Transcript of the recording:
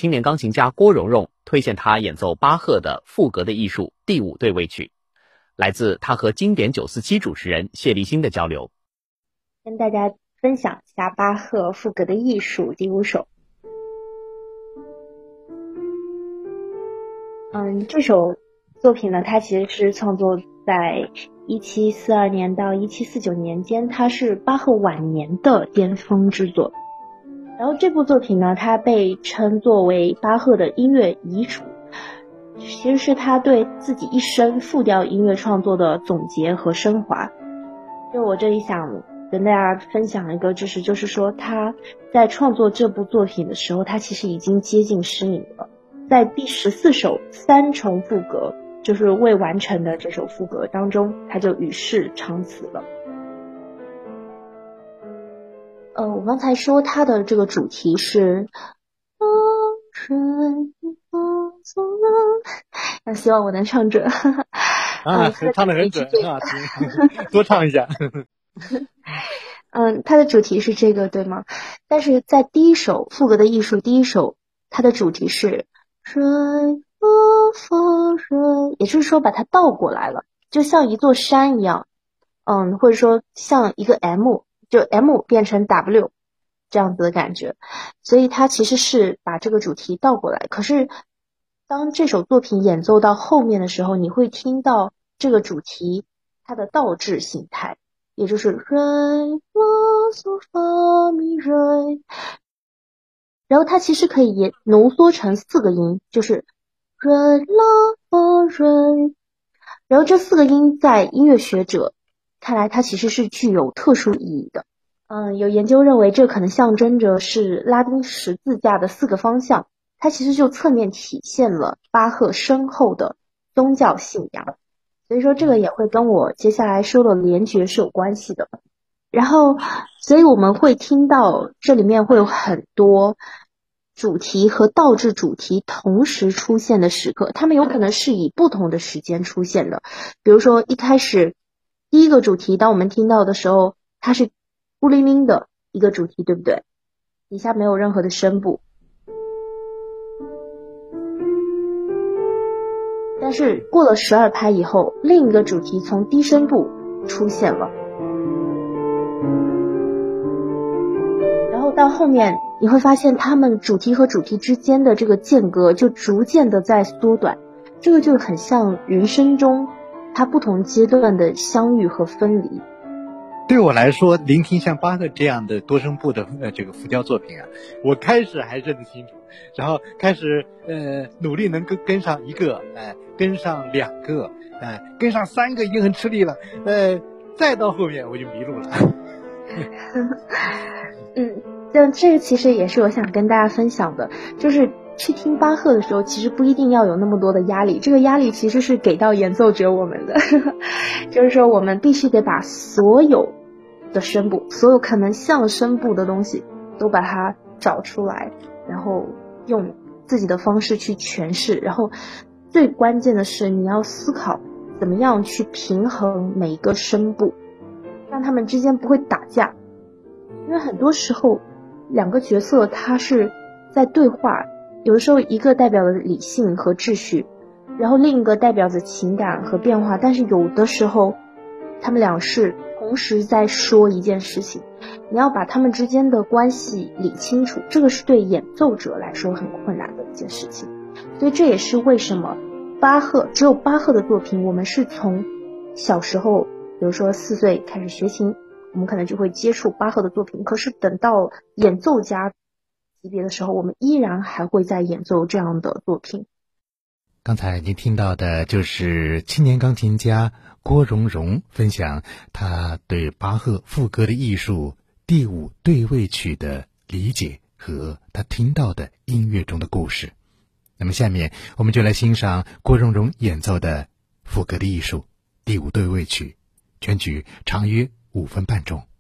青年钢琴家郭蓉蓉推荐他演奏巴赫的赋格的艺术第5对位曲，来自他和经典947主持人谢立新的交流。 跟大家分享一下巴赫赋格的艺术第5首。这首作品呢，它其实是创作在1742年到1749年间，它是巴赫晚年的巅峰之作。然后这部作品呢，它被称作为巴赫的音乐遗嘱，其实是他对自己一生复调音乐创作的总结和升华。就我这里想跟大家分享一个知识，就是说他在创作这部作品的时候，他其实已经接近失明了。在第14首3重赋格，就是未完成的这首赋格当中，他就与世长辞了。我刚才说他的这个主题是希望我能唱准唱得很准啊，多唱一下他的主题是这个对吗？但是在第1首赋格的艺术第1首，它的主题是水风水，也就是说把它倒过来了，就像一座山一样，或者说像一个 M， 就 M 变成 W 这样子的感觉，所以它其实是把这个主题倒过来。可是当这首作品演奏到后面的时候，你会听到这个主题它的倒置形态，也就是瑞拉嗦发咪瑞，然后它其实可以也浓缩成4个音，就是瑞拉发瑞。然后这4个音在音乐学者看来，它其实是具有特殊意义的。有研究认为这可能象征着是拉丁十字架的4个方向，它其实就侧面体现了巴赫深厚的宗教信仰。所以说这个也会跟我接下来说的联觉是有关系的。然后所以我们会听到这里面会有很多主题和倒置主题同时出现的时刻，它们有可能是以不同的时间出现的。比如说一开始第1个主题，当我们听到的时候，它是孤零零的一个主题，对不对？底下没有任何的声部。但是过了12拍以后，另一个主题从低声部出现了，然后到后面你会发现它们主题和主题之间的这个间隔就逐渐的在缩短，这个就很像人生中它不同阶段的相遇和分离。 对我来说，聆听像巴赫这样的多声部的这个复调作品啊，我开始还认得清楚，然后开始努力能跟上1个，跟上2个，跟上3个已经很吃力了，再到后面我就迷路了。 这个其实也是我想跟大家分享的，就是去听巴赫的时候，其实不一定要有那么多的压力，这个压力其实是给到演奏者我们的就是说我们必须得把所有的声部，所有可能像声部的东西都把它找出来，然后用自己的方式去诠释。然后最关键的是你要思考怎么样去平衡每一个声部，让他们之间不会打架。因为很多时候2个角色他是在对话，有的时候一个代表了理性和秩序，然后另一个代表着情感和变化，但是有的时候他们俩是同时在说一件事情，你要把他们之间的关系理清楚，这个是对演奏者来说很困难的一件事情。所以这也是为什么只有巴赫的作品，我们是从小时候比如说4岁开始学琴，我们可能就会接触巴赫的作品，可是等到演奏家级别的时候，我们依然还会在演奏这样的作品。 刚才您听到的就是青年钢琴家郭蓉蓉分享他对巴赫赋格的艺术第5对位曲的理解和他听到的音乐中的故事。那么下面我们就来欣赏郭蓉蓉演奏的赋格的艺术第5对位曲，全曲长约5分半钟。